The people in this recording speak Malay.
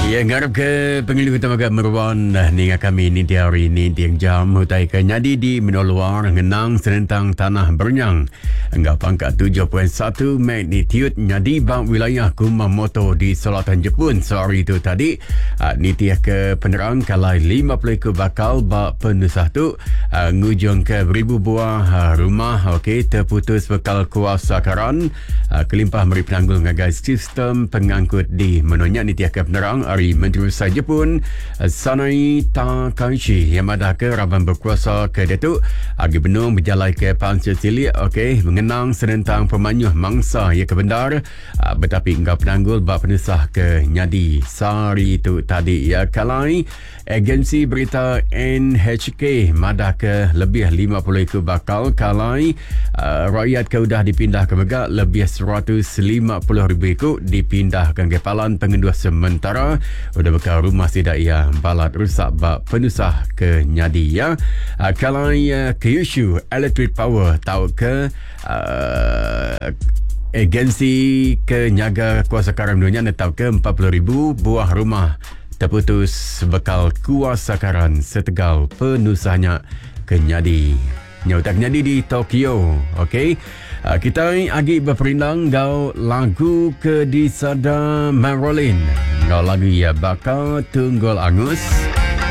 Ya, ngarap ke pengilu utama ke meruan ninga kami ni hari ni tiang jam hutai ke nyadi di menoluar ngenang serentang tanah bernyang enggak pangkat 7.1 magnitude nyadi bang wilayah Kumamoto di selatan Jepun sehari itu tadi ni tiang ke penerang kalai 50 ke bakal bak penusah tu ngujung ke beribu buah rumah terputus bekal kuasa karan kelimpah meri penanggul ngagai sistem pengangkut di menonyak ni tiang ke penerang Menteri Besar Jepun Sanai Takaichi yang madah ke Raban berkuasa ke Datuk Gubernur berjalan ke Pansel Silik mengenang serentang pemanyuh mangsa ya ke bendar betapi enggak penanggul bak penisah ke nyadi sehari itu tadi ya kalai agensi berita NHK madah ke lebih 50 ekor bakal kalai rakyat ke udah dipindah ke Megak lebih 150,000 ekor dipindah ke Gepalan pengendua sementara udah bekal rumah tidak ia balat rusak bak penusah ke nyadi ya kalai Kyushu Electric Power tahu ke agensi kenyaga kuasa karam dunia tahu ke 40,000 buah rumah terputus bekal kuasa karan setegal penusahnya ke nyadi nyautak nyadi di Tokyo kita agi berperindang gau lagu ke di sada Marilyn gau lagu ya bakal tunggul angus